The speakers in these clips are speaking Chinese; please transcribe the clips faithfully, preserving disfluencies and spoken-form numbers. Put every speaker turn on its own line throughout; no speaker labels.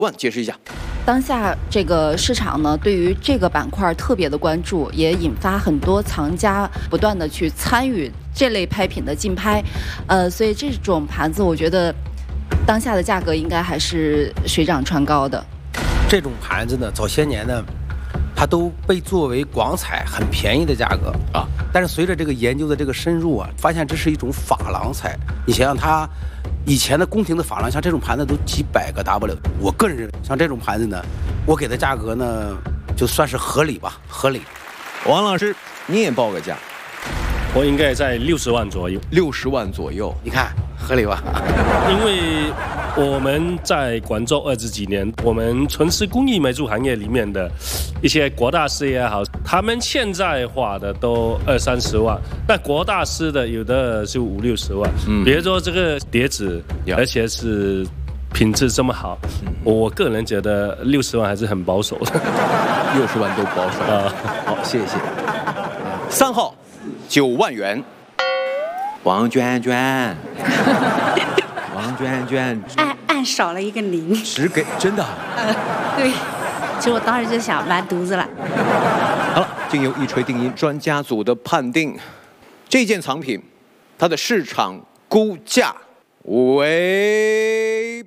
万解释一下。
当下这个市场呢，对于这个板块特别的关注，也引发很多藏家不断的去参与这类拍品的竞拍，呃，所以这种盘子，我觉得当下的价格应该还是水涨船高的。
这种盘子呢，早些年呢，它都被作为广彩很便宜的价格啊，但是随着这个研究的这个深入啊，发现这是一种珐琅彩。你想想它。以前的宫廷的珐琅，像这种盘子都几百个 W。我个人认为，像这种盘子呢，我给的价格呢，就算是合理吧，合理。
王老师，你也报个价。
我应该在六十万左右。
六十万左右，
你看合理吧？
因为我们在广州二十几年，我们从事工艺美术行业里面的一些国大师也好，他们现在画的都二三十万，那国大师的有的是五六十万。嗯，别说这个碟子，而且是品质这么好，嗯、我个人觉得六十万还是很保守的。
六十万都保守啊、呃！好，谢谢。三号。九万元，王娟娟，王娟娟，
按按少了一个零，
只给真的。
呃，对，其实我当时就想完犊子了。
好了，经由一锤定音专家组的判定，这件藏品它的市场估价为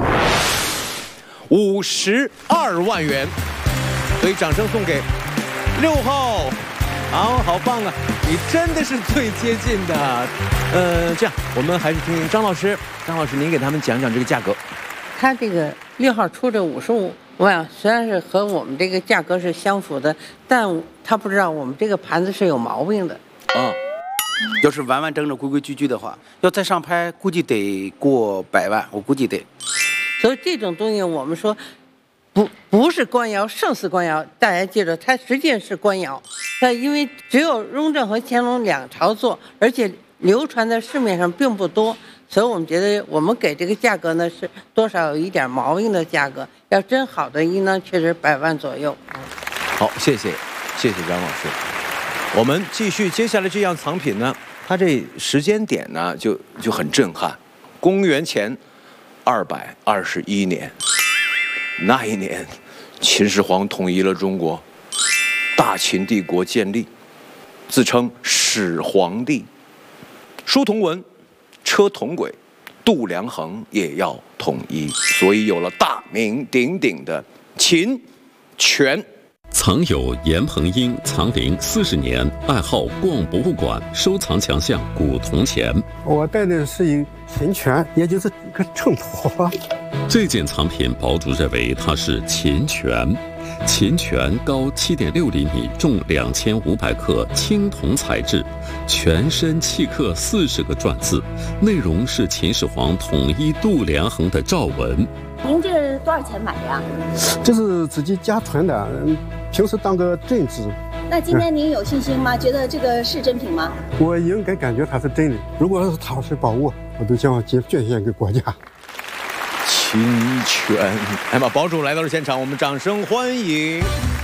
五十二万元，所以掌声送给六号。好，好棒啊！你真的是最接近的。呃，这样我们还是听听张老师。张老师，您给他们讲讲这个价格。
他这个六号出的五十五万，虽然是和我们这个价格是相符的，但他不知道我们这个盘子是有毛病的。
啊，要是完完整整、规规矩矩的话，要再上拍，估计得过百万，我估计得。
所以这种东西，我们说。不不是官窑，胜似官窑。大家记住，它实际上是官窑。它因为只有雍正和乾隆两朝做，而且流传在市面上并不多，所以我们觉得我们给这个价格呢是多少有一点毛病的价格。要真好的一呢，确实百万左右。
好，谢谢，谢谢张老师。我们继续，接下来这样藏品呢，它这时间点呢就就很震撼。公元前二百二十一年。那一年，秦始皇统一了中国，大秦帝国建立，自称始皇帝。书同文，车同轨，度量衡也要统一，所以有了大名鼎鼎的秦权。
藏有严鹏英藏龄四十年，爱好逛博物馆，收藏强项古铜钱。
我带的是一秦权，也就是一个秤砣。
这件藏品，堡主认为它是秦权。秦权高七点六厘米，重两千五百克，青铜材质，全身契刻四十个篆字，内容是秦始皇统一度量衡的诏文。
您这是多少钱买的呀？
这是自己家传的，平时当个镇纸。
那今天您有信心吗？嗯、觉得这个是真品吗？
我应该感觉它是真的。如果是它是宝物，我都将捐捐献给国家。
秦权，来吧，堡主来到了现场，我们掌声欢迎。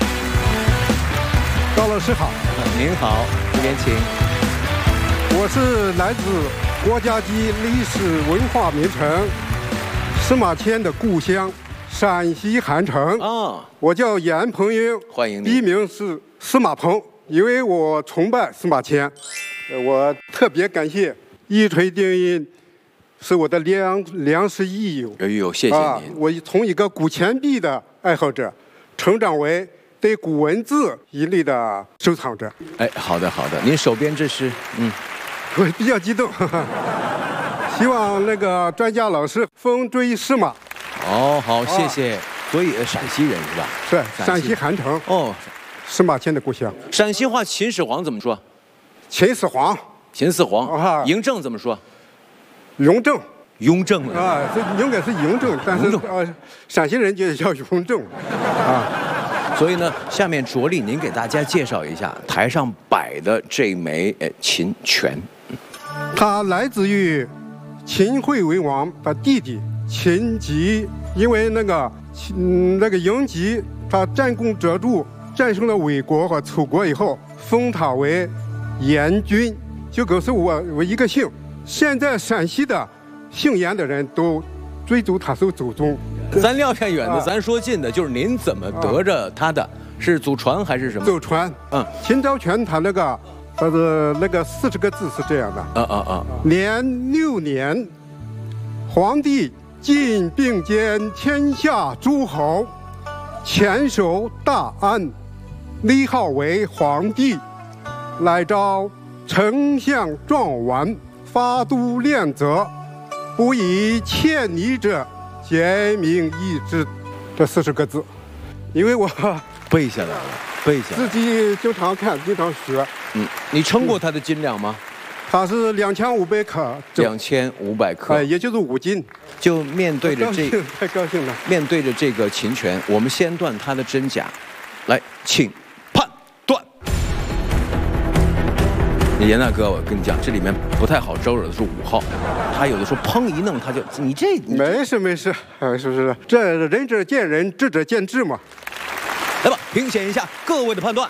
高老师好，
您好，这边请。
我是来自国家级历史文化名城司马迁的故乡陕西韩城啊。我叫严鹏英，
欢迎你。
艺名是司马鹏，因为我崇拜司马迁，我特别感谢一锤定音。是我的良良师益友，
哎呦，谢谢您、啊！
我从一个古钱币的爱好者，成长为对古文字一类的收藏者。
哎，好的好的，您手边这是嗯，
我比较激动，呵呵希望那个专家老师风追司马。
哦，好，谢谢。啊、所以陕西人是吧？
是陕西韩城
哦，
司马迁的故乡。
陕西话秦始皇怎么说？
秦始皇。
秦始皇。
啊，
嬴政怎么说？
雍正，
雍正
啊，这应该是嬴政，但是呃，陕西人就叫雍正，啊，
所以呢，下面着力您给大家介绍一下台上摆的这枚呃秦权。
它来自于秦惠文王的弟弟秦吉，因为那个秦那个嬴吉他战功卓著，战胜了魏国和楚国以后，封他为严君，就告诉我我一个姓。现在陕西的姓严的人都追逐他是祖宗，
咱撂下远的，啊、咱说近的，就是您怎么得着他的？啊、是祖传还是什么？
祖传。嗯，秦昭权他那个，他的那个四十个字是这样的。啊啊啊！年六年，皇帝尽并兼天下诸侯，前守大安，立号为皇帝，来召丞相状元，发都练责，不以欠泥者，简明易之。这四十个字，因为我
背下来了，背下来
自己经常看，经常学。
嗯，你称过它的斤两吗？
它是两千五百克，
两千五百克，
哎，也就是五斤。
就面对着这，
太高兴了。
面对着这个秦泉，我们先断它的真假，来，请判断。严大哥，我跟你讲，这里面不太好招惹的是五号，他有的时候砰一弄，他就你这你
没事没事，哎，是不是？这仁者见仁，智者见智嘛。
来吧，评选一下各位的判断。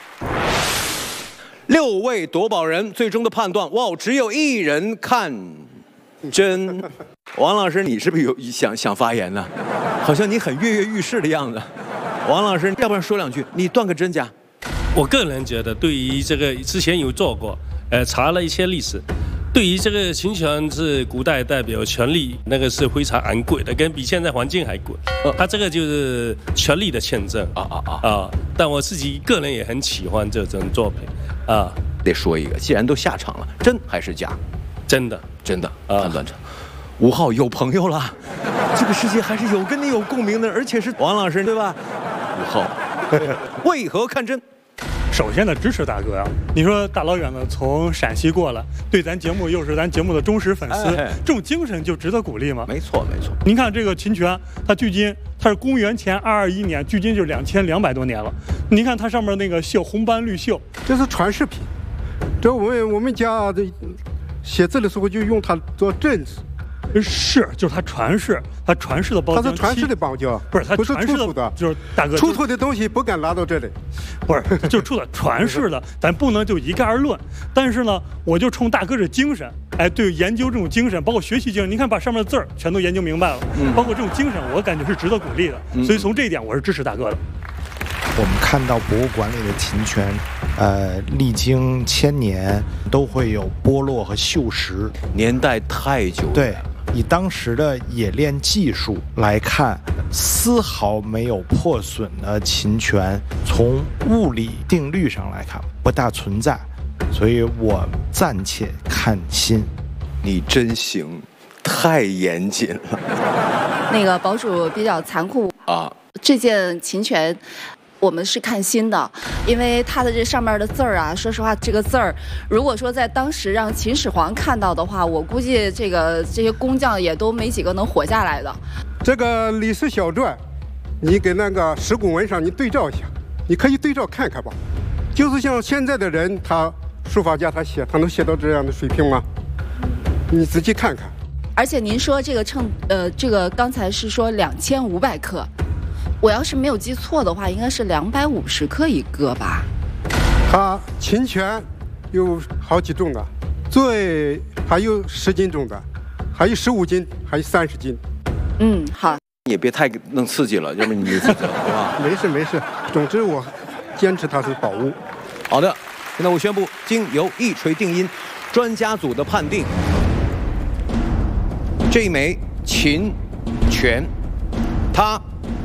六位夺宝人最终的判断，哇，只有一人看真。王老师，你是不是有想想发言呢？好像你很跃跃欲试的样子。王老师，要不然说两句，你断个真假？
我个人觉得，对于这个之前有做过，呃，查了一些历史，对于这个秦泉是古代代表权力，那个是非常昂贵的，跟比现在黄金还贵。呃、他这个就是权力的象征啊啊啊啊！但我自己个人也很喜欢这种作品啊。
得说一个，既然都下场了，真还是假？
真的，
真的。判断成，吴昊有朋友了，这个世界还是有跟你有共鸣的，而且是王老师，对吧？吴昊，为何看真？
首先呢，支持大哥呀！你说大老远的从陕西过来，对咱节目又是咱节目的忠实粉丝，哎、这种精神就值得鼓励吗？
没错，没错。
您看这个秦泉，它距今它是公元前二二一年，距今就两千两百多年了。您看它上面那个绣红斑绿绣，
这是传世品。这我们我们家的写字的时候就用它做镇子。
是，就是它传世，它传世的包浆，
它是传世的包浆，
不是它
不是出土的，
就是大哥
出土的东西不敢拿到这里，
不是，就出的传世的，咱不能就一概而论。但是呢，我就冲大哥这精神，哎，对研究这种精神，包括学习精神，您看把上面的字儿全都研究明白了，嗯、包括这种精神，我感觉是值得鼓励的。嗯、所以从这一点，我是支持大哥的。
我们看到博物馆里的秦泉，呃，历经千年都会有剥落和锈蚀，
年代太久了。
对。以当时的冶炼技术来看，丝毫没有破损的秦泉，从物理定律上来看不大存在，所以我暂且看新。
你真行，太严谨了。
那个堡主比较残酷啊，这件秦泉。我们是看新的，因为它的这上面的字儿啊，说实话，这个字儿，如果说在当时让秦始皇看到的话，我估计这个这些工匠也都没几个能活下来的。
这个历史小篆，你给那个石鼓文上你对照一下，你可以对照看看吧。就是像现在的人，他书法家他写，他能写到这样的水平吗？你仔细看看。
而且您说这个称，呃，这个刚才是说两千五百克。我要是没有记错的话，应该是两百五十克一个吧。
它秦泉有好几种的，最还有十斤重的，还有十五斤，还有三十斤。
嗯，好。
也别太弄刺激了，要不然你就负责，好吧？
没事没事，总之我坚持它是宝物。
好的，现在我宣布，经由一锤定音，专家组的判定，这一枚秦泉，它。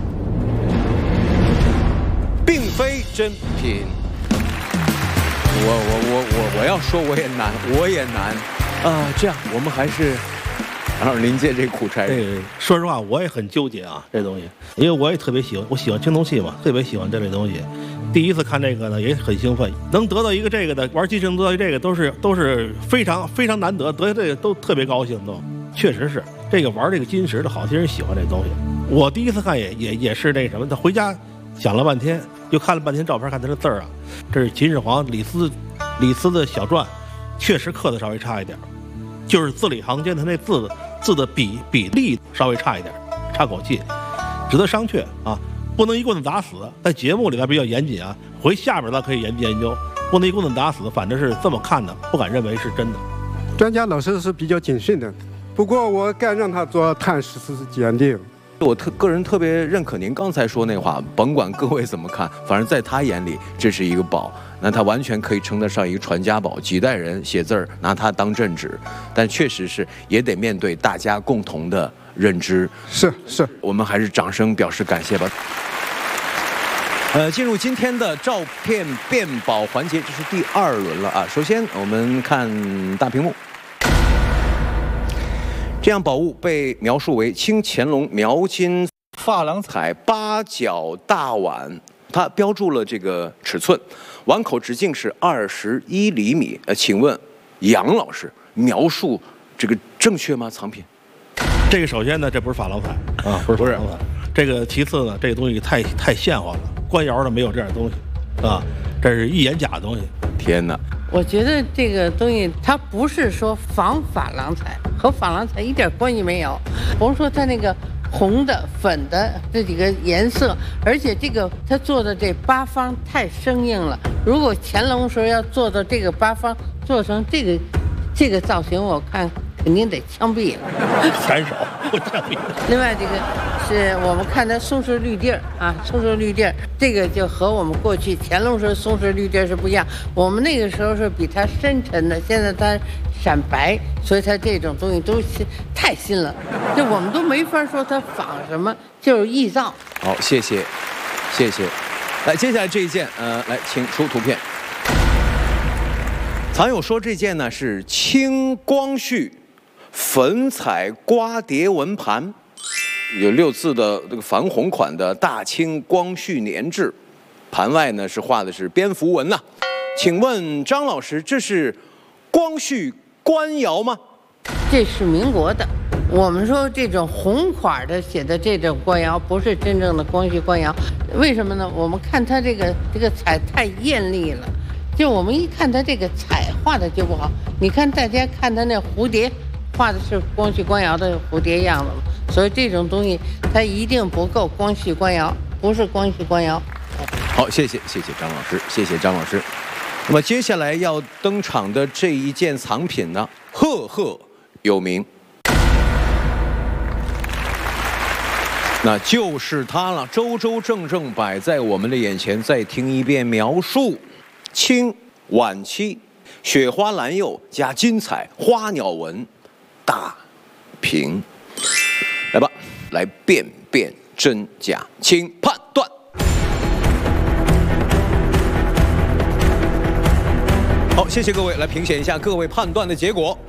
并非真品，我我我我我要说我也难，我也难啊！这样我们还是让临界这苦差人。
对，说实话我也很纠结啊，这东西，因为我也特别喜欢，我喜欢青铜器嘛，特别喜欢这类东西。第一次看这个呢，也很兴奋，能得到一个这个的，玩机神得到这个都是都是非常非常难得，得这个都特别高兴，都确实是这个玩这个金石的好些人喜欢这东西。我第一次看也也也是那什么，他回家想了半天。又看了半天照片，看他的字儿啊，这是秦始皇李斯李斯的小篆，确实刻的稍微差一点，就是字里行间他那字字的比比例稍微差一点，差口气，值得商榷啊！不能一棍子打死。在节目里边比较严谨啊，回下边咱可以研究研究，不能一棍子打死。反正是这么看的，不敢认为是真的。
专家老师是比较谨慎的，不过我敢让他做探视是鉴定。
我特个人特别认可您刚才说那话，甭管各位怎么看，反正在他眼里这是一个宝，那他完全可以称得上一个传家宝，几代人写字儿拿它当镇纸，但确实是也得面对大家共同的认知。
是是，
我们还是掌声表示感谢吧。呃，进入今天的照片辨宝环节，这是第二轮了啊。首先我们看大屏幕。这样宝物被描述为清乾隆描金珐琅彩八角大碗，它标注了这个尺寸，碗口直径是二十一厘米。呃，请问杨老师，描述这个正确吗？藏品？
这个首先呢，这不是珐琅彩啊，不是珐琅彩。这个其次呢，这个东西太太现化了，官窑的没有这样的东西啊，这是一眼假的东西。
天哪！
我觉得这个东西它不是说仿珐琅彩，和珐琅彩一点关系没有。甭说它那个红的、粉的这几个颜色，而且这个它做的这八方太生硬了。如果乾隆时候要做到这个八方做成这个这个造型，我看肯定得枪毙了，
斩首枪毙。
另外这个是我们看它松石绿地儿啊，松石绿地儿这个就和我们过去乾隆时候松石绿地儿是不一样。我们那个时候是比它深沉的，现在它闪白，所以它这种东西都新太新了，就我们都没法说它仿什么，就是臆造。
好，谢谢，谢谢。来，接下来这一件，呃，来，请出图片。藏友说这件呢是清光绪粉彩刮蝶纹盘，有六字的这个矾红款的大清光绪年制，盘外呢是画的是蝙蝠纹呐、啊。请问张老师，这是光绪官窑吗？
这是民国的。我们说这种红款的写的这种官窑不是真正的光绪官窑，为什么呢？我们看它这个这个彩太艳丽了。就我们一看它这个彩画的就不好，你看大家看它那蝴蝶画的是光绪官窑的蝴蝶样子嘛，所以这种东西它一定不够光绪官窑，不是光绪官窑。
好，谢谢谢谢张老师，谢谢张老师。那么接下来要登场的这一件藏品呢，赫赫有名，那就是它了，周周正正摆在我们的眼前。再听一遍描述。清晚期雪花蓝釉加金彩花鸟纹大瓶，来吧，来辨辨真假，请判断。好，谢谢各位，来评选一下各位判断的结果。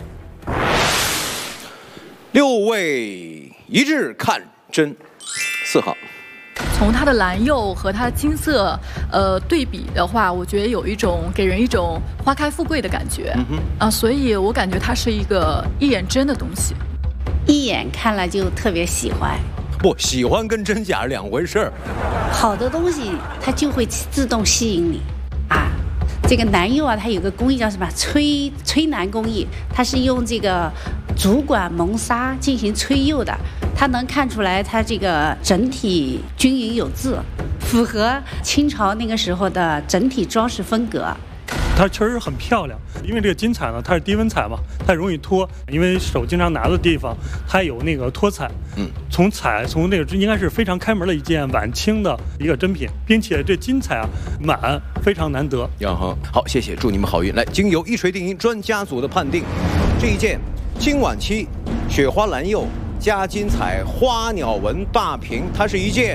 六位一致看真，四号。
从它的蓝釉和它金色，呃，对比的话，我觉得有一种给人一种花开富贵的感觉，嗯、啊，所以我感觉它是一个一眼真的东西，
一眼看了就特别喜欢。
不，喜欢跟真假是两回事儿。
好的东西它就会自动吸引你啊。这个蓝釉啊，它有个工艺叫什么吹吹蓝工艺，它是用这个竹管蒙砂进行吹釉的。它能看出来，它这个整体均匀有致，符合清朝那个时候的整体装饰风格。
它确实很漂亮，因为这个金彩呢，它是低温彩嘛，它容易脱，因为手经常拿的地方它有那个脱彩。嗯，从彩从那个应该是非常开门的一件晚清的一个珍品，并且这金彩啊满非常难得。
呀哈，好，谢谢，祝你们好运。来，经由一锤定音专家组的判定，这一件清晚期雪花蓝釉加金彩花鸟纹大瓶，它是一件，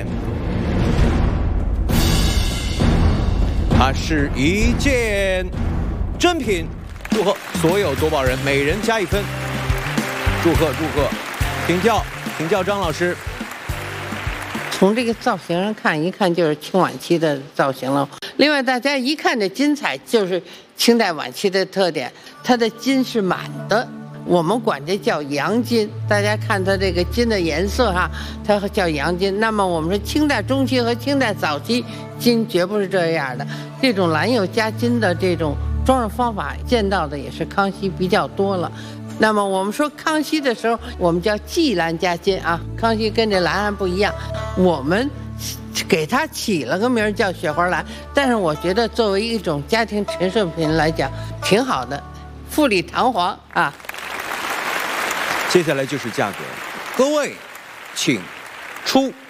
它是一件真品。祝贺所有夺宝人，每人加一分。祝贺祝贺，请教请教张老师。
从这个造型上看，一看就是清晚期的造型了。另外，大家一看这金彩，就是清代晚期的特点，它的金是满的。我们管这叫阳金，大家看它这个金的颜色哈，它叫阳金。那么我们说清代中期和清代早期金绝不是这样的，这种蓝釉加金的这种装饰方法见到的也是康熙比较多了。那么我们说康熙的时候，我们叫霁蓝加金啊，康熙跟这蓝还不一样，我们给它起了个名叫雪花蓝，但是我觉得作为一种家庭陈设品来讲，挺好的，富丽堂皇啊。
接下来就是价格，各位请出。